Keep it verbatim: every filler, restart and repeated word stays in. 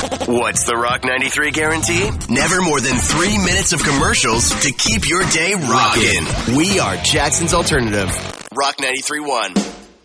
What's the Rock ninety-three guarantee? Never more than three minutes of commercials to keep your day rocking. We are Jackson's Alternative. Rock ninety-three point one.